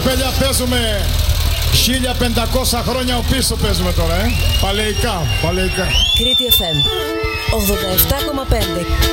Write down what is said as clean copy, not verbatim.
παιδιά, παίζουμε 1500 χρόνια πίσω παίζουμε τώρα, παλαιικά. Κρήτη FM 87,5.